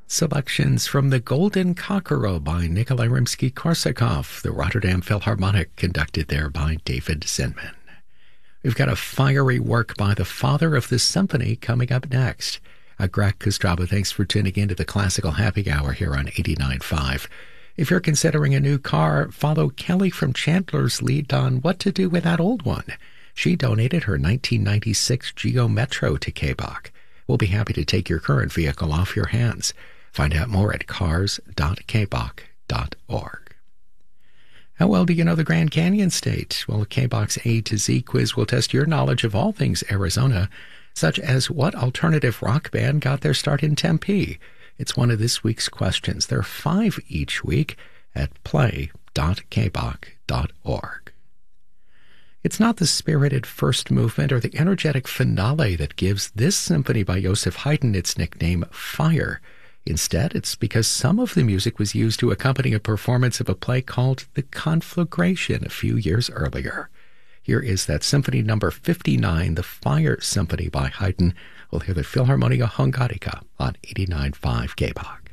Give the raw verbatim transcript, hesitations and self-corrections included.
Selections from The Golden Cockerel by Nikolai Rimsky-Korsakov, the Rotterdam Philharmonic, conducted there by David Zinman. We've got a fiery work by the father of the symphony coming up next. Uh, Greg Kostraba, thanks for tuning in to the Classical Happy Hour here on eighty-nine point five. If you're considering a new car, follow Kelly from Chandler's lead on what to do with that old one. She donated her nineteen ninety-six Geo Metro to K B O C. We'll be happy to take your current vehicle off your hands. Find out more at cars dot k b o c dot org. How well do you know the Grand Canyon State? Well, K B O C's A to Z quiz will test your knowledge of all things Arizona, such as what alternative rock band got their start in Tempe. It's one of this week's questions. There are five each week at play dot k b o c dot org. It's not the spirited first movement or the energetic finale that gives this symphony by Joseph Haydn its nickname Fire. Instead, it's because some of the music was used to accompany a performance of a play called The Conflagration a few years earlier. Here is that Symphony Number fifty-nine, the Fire Symphony by Haydn. We'll hear the Philharmonia Hungarica on eighty-nine point five K B O C.